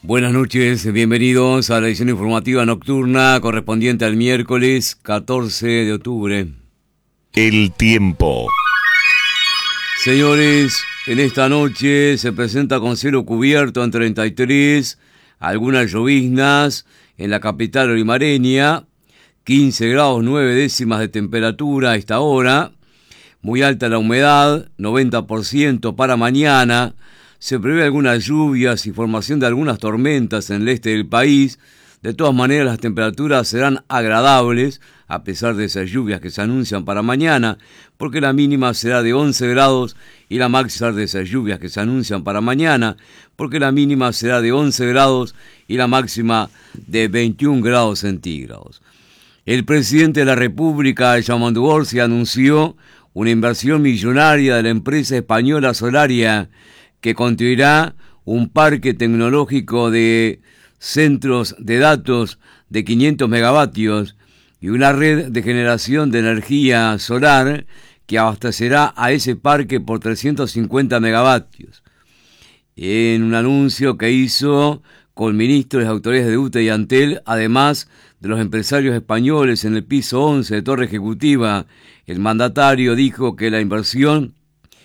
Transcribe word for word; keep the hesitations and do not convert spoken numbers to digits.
Buenas noches, bienvenidos a la edición informativa nocturna correspondiente al miércoles catorce de octubre. El tiempo. Señores, en esta noche se presenta con cielo cubierto en treinta y tres, algunas lloviznas en la capital olimareña, quince grados nueve décimas de temperatura a esta hora, muy alta la humedad, noventa por ciento para mañana. Se prevé algunas lluvias y formación de algunas tormentas en el este del país. De todas maneras, las temperaturas serán agradables, a pesar de esas lluvias que se anuncian para mañana, porque la mínima será de once grados y la máxima de esas lluvias que se anuncian para mañana, porque la mínima será de once grados y la máxima de veintiún grados centígrados. El presidente de la República, Yamandu Orsi, anunció una inversión millonaria de la empresa española Solaria, que construirá un parque tecnológico de centros de datos de quinientos megavatios y una red de generación de energía solar que abastecerá a ese parque por trescientos cincuenta megavatios. En un anuncio que hizo con ministros y autoridades de U T E y Antel, además de los empresarios españoles en el piso once de Torre Ejecutiva, el mandatario dijo que la inversión